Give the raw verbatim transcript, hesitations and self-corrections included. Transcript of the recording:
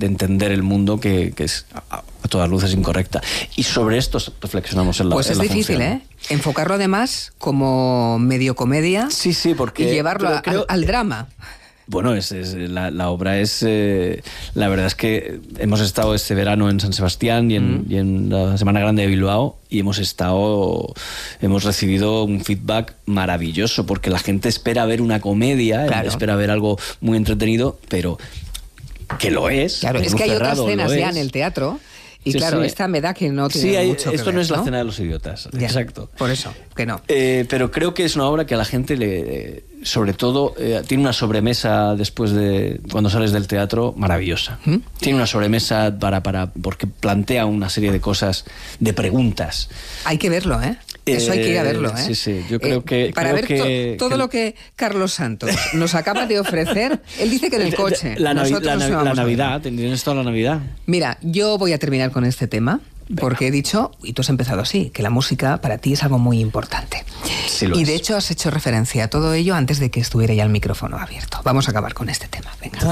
de entender el mundo que, que es a, a todas luces incorrecta. Y sobre esto reflexionamos en la Pues en es la difícil, función. ¿eh? Enfocarlo además como medio comedia. Sí, sí, porque... Y llevarlo a, creo, al, al drama. Bueno, es, es, la, la obra es... Eh, la verdad es que hemos estado este verano en San Sebastián y en, mm. y en la Semana Grande de Bilbao y hemos estado... Hemos recibido un feedback maravilloso porque la gente espera ver una comedia, claro. espera ver algo muy entretenido, pero que lo es. Claro, es que hay otras escenas ya en el teatro... Y sí, claro, sí. esta me da que no tiene sí, hay, mucho que esto ver, no es ¿no? La Cena de los Idiotas, ya, exacto. Por eso, que no. Eh, pero creo que es una obra que a la gente le... Sobre todo, eh, tiene una sobremesa después de... Cuando sales del teatro, maravillosa. ¿Mm? Tiene una sobremesa para, para... Porque plantea una serie de cosas, de preguntas. Hay que verlo, ¿eh? Eso hay que ir a verlo, ¿eh? Sí, sí, yo creo eh, que... Para creo ver que, to, todo que... lo que Carlos Santos nos acaba de ofrecer, él dice que en el coche. La, navi la, navi no la Navidad, tienes toda la Navidad. Mira, yo voy a terminar con este tema. Venga. Porque he dicho, y tú has empezado así, que la música para ti es algo muy importante. Sí lo y es. de hecho has hecho referencia a todo ello antes de que estuviera ya el micrófono abierto. Vamos a acabar con este tema. Venga.